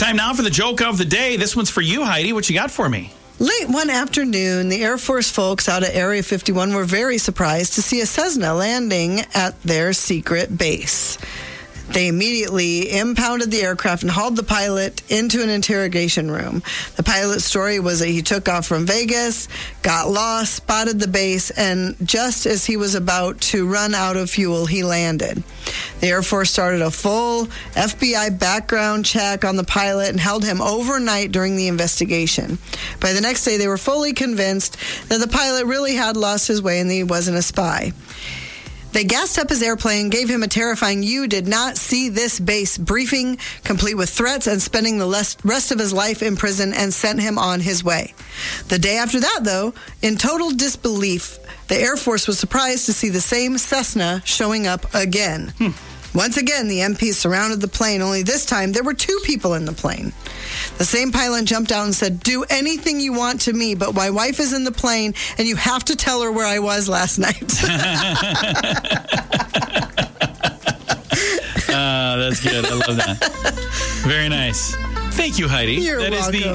Time now for the joke of the day. This one's for you, Heidi. What you got for me? Late one afternoon, the Air Force folks out at Area 51 were very surprised to see a Cessna landing at their secret base. They immediately impounded the aircraft and hauled the pilot into an interrogation room. The pilot's story was that he took off from Vegas, got lost, spotted the base, and just as he was about to run out of fuel, he landed. The Air Force started a full FBI background check on the pilot and held him overnight during the investigation. By the next day, they were fully convinced that the pilot really had lost his way and that he wasn't a spy. They gassed up his airplane, gave him a terrifying "you did not see this base" briefing, complete with threats and spending the rest of his life in prison, and sent him on his way. The day after that, though, in total disbelief, the Air Force was surprised to see the same Cessna showing up again. Once again, the MPs surrounded the plane, only this time there were two people in the plane. The same pilot jumped out and said, "Do anything you want to me, but my wife is in the plane, and you have to tell her where I was last night." That's good. I love that. Very nice. Thank you, Heidi. You're welcome.